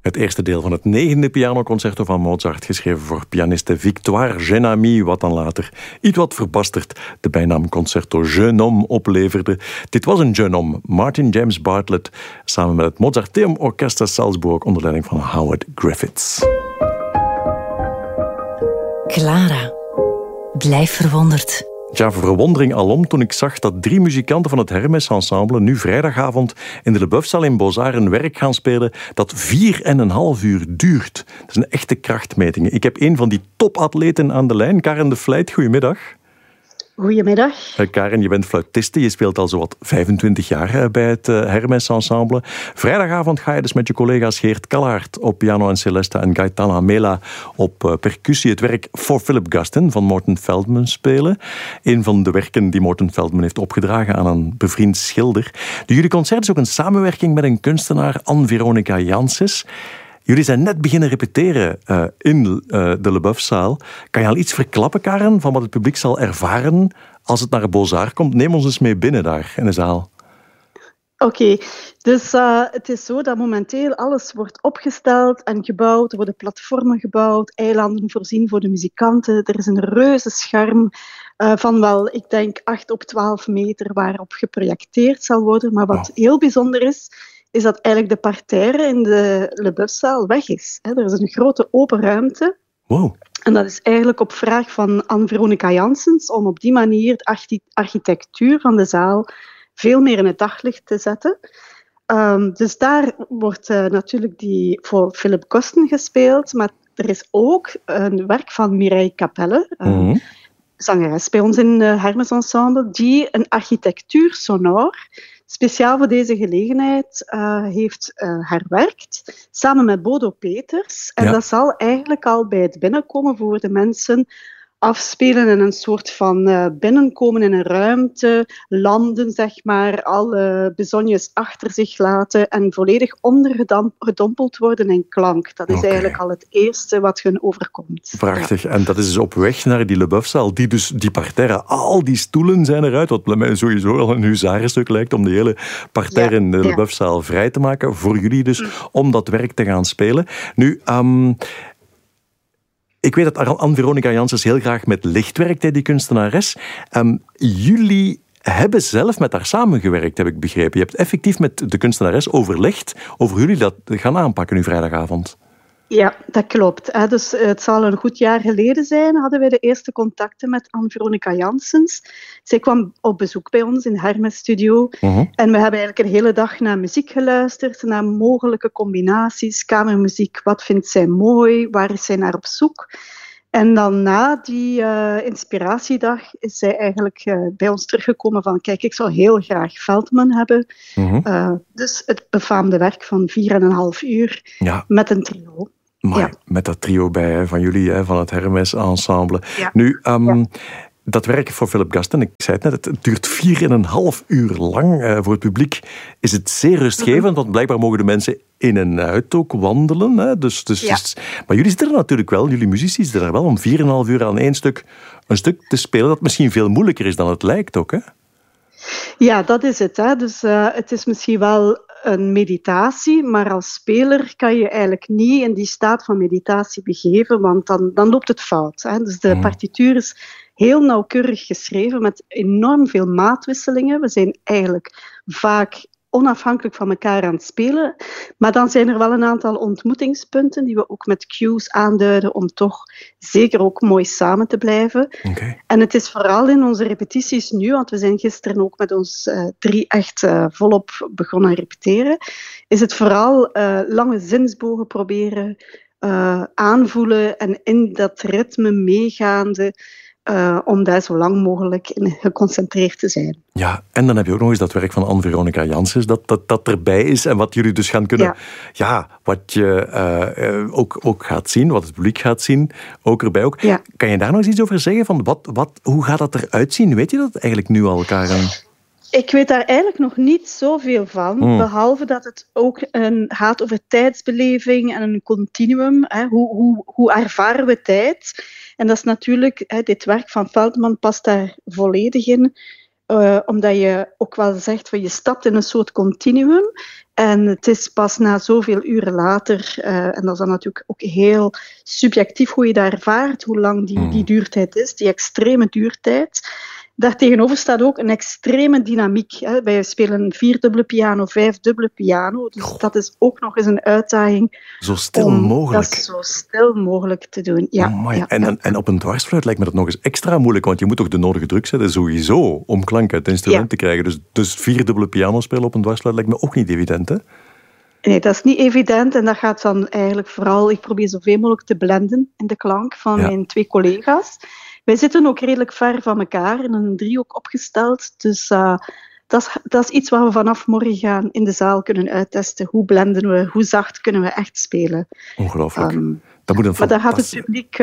Het eerste deel van het 9e pianoconcerto van Mozart, geschreven voor pianiste Victoire Genami, wat dan later, iets wat verbasterd, de bijnaam Concerto Jeune Homme opleverde. Dit was een jeune homme, Martin James Bartlett, samen met het Mozarteum Orchestra Salzburg onder leiding van Howard Griffiths. Clara, blijf verwonderd. Ja, verwondering alom toen ik zag dat 3 muzikanten van het Hermes Ensemble nu vrijdagavond in de Leboeufzaal in Beaux-Arts een werk gaan spelen dat 4,5 uur duurt. Dat is een echte krachtmeting. Ik heb een van die topatleten aan de lijn, Karen de Vlijt. Goedemiddag. Goedemiddag. Karen, je bent fluitiste. Je speelt al zowat 25 jaar bij het Hermes Ensemble. Vrijdagavond ga je dus met je collega's Geert Kallaert op piano en celeste en Gaetan Hamela op percussie het werk For Philip Gaston van Morton Feldman spelen. Een van de werken die Morton Feldman heeft opgedragen aan een bevriend schilder. Jullie concert is ook een samenwerking met een kunstenaar, Anne-Veronica Janssens. Jullie zijn net beginnen repeteren in de Leboeufzaal. Kan je al iets verklappen, Karen, van wat het publiek zal ervaren als het naar Beaux-Arts komt? Neem ons eens mee binnen daar in de zaal. Oké, dus het is zo dat momenteel alles wordt opgesteld en gebouwd. Er worden platformen gebouwd, eilanden voorzien voor de muzikanten. Er is een reuze scherm van wel, ik denk, 8 op 12 meter waarop geprojecteerd zal worden. Maar wat heel bijzonder is dat eigenlijk de parterre in de Leboeufzaal weg is. Er is een grote open ruimte. Wow. En dat is eigenlijk op vraag van Anne-Veronica Janssens om op die manier de architectuur van de zaal veel meer in het daglicht te zetten. Dus daar wordt natuurlijk die voor Philip Gaston gespeeld, maar er is ook een werk van Mireille Capelle, zangeres bij ons in het Hermes Ensemble, die een architectuur sonor speciaal voor deze gelegenheid heeft herwerkt, samen met Bodo Peters. En dat zal eigenlijk al bij het binnenkomen voor de mensen afspelen in een soort van binnenkomen in een ruimte, landen, zeg maar, alle bezonjes achter zich laten en volledig ondergedompeld worden in klank. Dat is eigenlijk al het eerste wat hun overkomt. Prachtig. Ja. En dat is dus op weg naar die Leboeufzaal, die parterre, al die stoelen zijn eruit, wat bij mij sowieso al een huzarenstuk lijkt om de hele parterre in de Leboeufzaal vrij te maken, voor jullie dus, om dat werk te gaan spelen. Nu, ik weet dat Anne-Veronica Janssens heel graag met licht werkt, die kunstenares. Jullie hebben zelf met haar samengewerkt, heb ik begrepen. Je hebt effectief met de kunstenares overlegd over jullie dat gaan aanpakken nu vrijdagavond. Ja, dat klopt. Dus het zal een goed jaar geleden zijn, hadden wij de eerste contacten met Anne-Veronica Janssens. Zij kwam op bezoek bij ons in Hermes Studio. En we hebben eigenlijk een hele dag naar muziek geluisterd, naar mogelijke combinaties, kamermuziek. Wat vindt zij mooi? Waar is zij naar op zoek? En dan na die inspiratiedag is zij eigenlijk bij ons teruggekomen van kijk, ik zou heel graag Feldman hebben. Dus het befaamde werk van 4,5 uur met een trio. Maar met dat trio bij van jullie, van het Hermes Ensemble. Ja. Nu, dat werk voor Philip Gaston, ik zei het net, het duurt 4,5 uur lang. Voor het publiek is het zeer rustgevend, want blijkbaar mogen de mensen in en uit ook wandelen. Hè? Dus, maar jullie zitten er natuurlijk wel, jullie muzici zitten er wel om 4,5 uur aan een stuk te spelen, dat misschien veel moeilijker is dan het lijkt ook, hè? Ja, dat is het. Hè? Dus het is misschien wel een meditatie, maar als speler kan je eigenlijk niet in die staat van meditatie begeven, want dan loopt het fout. Hè? Dus de partituur is heel nauwkeurig geschreven met enorm veel maatwisselingen. We zijn eigenlijk vaak onafhankelijk van elkaar aan het spelen. Maar dan zijn er wel een aantal ontmoetingspunten die we ook met cues aanduiden om toch zeker ook mooi samen te blijven. En het is vooral in onze repetities nu, want we zijn gisteren ook met ons 3 echt volop begonnen repeteren, is het vooral lange zinsbogen proberen aanvoelen en in dat ritme meegaande om daar zo lang mogelijk in geconcentreerd te zijn. Ja, en dan heb je ook nog eens dat werk van Anne-Veronica Janssens dat erbij is en wat jullie dus gaan kunnen... Ja, wat je ook gaat zien, wat het publiek gaat zien, ook erbij ook. Ja. Kan je daar nog eens iets over zeggen? Van hoe gaat dat eruit zien? Weet je dat eigenlijk nu al, Karen? Ik weet daar eigenlijk nog niet zoveel van, behalve dat het ook gaat over tijdsbeleving en een continuum. Hè. Hoe ervaren we tijd? En dat is natuurlijk, dit werk van Feldman past daar volledig in. Omdat je ook wel zegt van je stapt in een soort continuum. En het is pas na zoveel uren later, en dat is dan natuurlijk ook heel subjectief hoe je dat ervaart, hoe lang die duurtijd is, die extreme duurtijd. Daartegenover staat ook een extreme dynamiek. Hè. Wij spelen 4-dubbele piano, 5-dubbele piano. Dus dat is ook nog eens een uitdaging. Zo stil mogelijk. Dat zo stil mogelijk te doen. Ja, En op een dwarsfluit lijkt me dat nog eens extra moeilijk, want je moet toch de nodige druk zetten sowieso om klank uit het instrument te krijgen. Dus 4-dubbele piano spelen op een dwarsfluit lijkt me ook niet evident, hè? Nee, dat is niet evident en dat gaat dan eigenlijk vooral... Ik probeer zoveel mogelijk te blenden in de klank van mijn 2 collega's. Wij zitten ook redelijk ver van elkaar, in een driehoek opgesteld. Dus dat is iets waar we vanaf morgen gaan in de zaal kunnen uittesten. Hoe blenden we, hoe zacht kunnen we echt spelen. Ongelooflijk. Dat moet een maar daar gaat het publiek,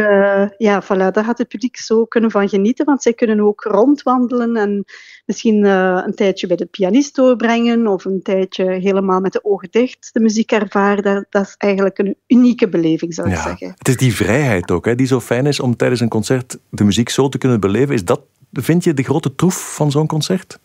daar gaat het publiek zo kunnen van genieten, want zij kunnen ook rondwandelen en misschien een tijdje bij de pianist doorbrengen of een tijdje helemaal met de ogen dicht de muziek ervaren. Dat is eigenlijk een unieke beleving, zou ik zeggen. Het is die vrijheid ook, hè, die zo fijn is om tijdens een concert de muziek zo te kunnen beleven. Is dat, vind je, de grote troef van zo'n concert?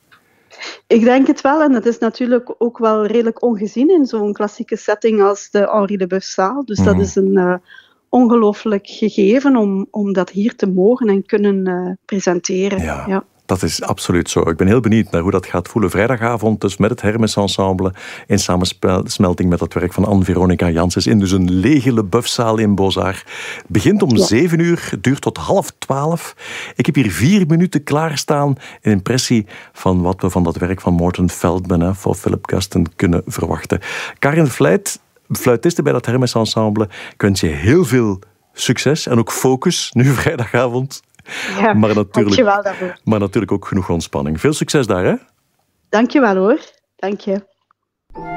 Ik denk het wel, en dat is natuurlijk ook wel redelijk ongezien in zo'n klassieke setting als de Henri Leboeuf-zaal. Dus dat is een ongelooflijk gegeven om dat hier te mogen en kunnen presenteren. Ja. Dat is absoluut zo. Ik ben heel benieuwd naar hoe dat gaat voelen. Vrijdagavond dus met het Hermes Ensemble in samensmelting met het werk van Anne-Veronica Janssens in dus een lege Leboeuf-zaal in Beaux-Arts. Het begint om 7 uur, duurt tot 11:30. Ik heb hier 4 minuten klaarstaan in impressie van wat we van dat werk van Morton Feldman voor Philip Custon kunnen verwachten. Karin Vlijt, fluitiste bij dat Hermes Ensemble, ik wens je heel veel succes en ook focus nu vrijdagavond. Ja, dankjewel daarvoor. Maar natuurlijk ook genoeg ontspanning. Veel succes daar, hè? Dankjewel hoor. Dank je.